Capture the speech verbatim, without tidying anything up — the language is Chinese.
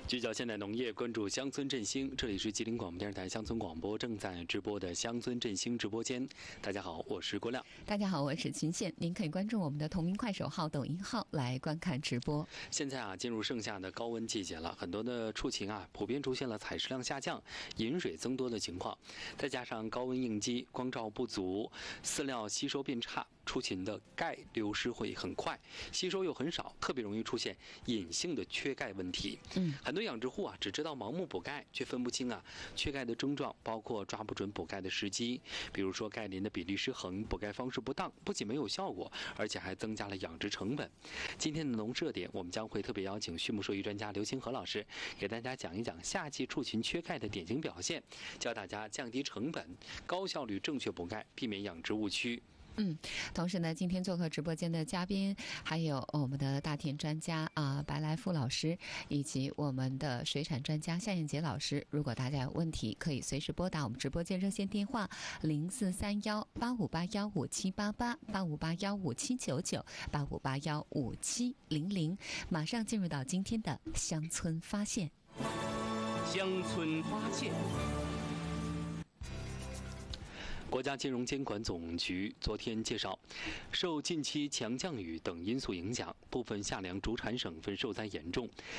聚焦现代农业，关注乡村振兴。这里是吉林广播电视台乡村广播正在直播的乡村振兴直播间。大家好，我是郭亮。 大家好，我是秦宪。您可以关注我们的同名快手号、抖音号来观看直播。 现在啊，进入盛夏的高温季节了，很多的畜禽啊，普遍出现了采食量下降、饮水增多的情况。再加上高温应激、光照不足、饲料吸收变差，畜禽的钙流失会很快，吸收又很少，特别容易出现隐性的缺钙问题。 嗯， 很多养殖户啊，只知道盲目补钙，却分不清啊缺钙的症状，包括抓不准补钙的时机。比如说钙磷的比例失衡、补钙方式不当，不仅没有效果，而且还增加了养殖成本。今天的农热点，我们将会特别邀请畜牧兽医专家刘清河老师，给大家讲一讲夏季畜禽缺钙的典型表现，教大家降低成本、高效率正确补钙，避免养殖误区。 嗯，同时呢，今天做客直播间的嘉宾还有我们的大田专家啊白来富老师，以及我们的水产专家夏燕杰老师。如果大家有问题，可以随时拨打我们直播间热线电话零四三幺八五八幺五七八八八五八幺五七九九八五八幺五七零零。马上进入到今天的乡村发现。 乡村发现。 国家金融监管总局昨天介绍，受近期强降雨等因素影响，部分夏粮主产省份受灾严重，